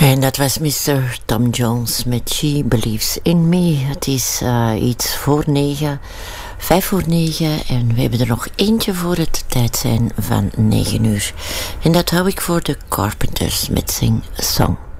En dat was Mr. Tom Jones met She Believes in Me. Het is iets voor 9, 5 voor 9 en we hebben er nog eentje voor het tijd zijn van 9 uur. En dat hou ik voor de Carpenters met Sing a Song.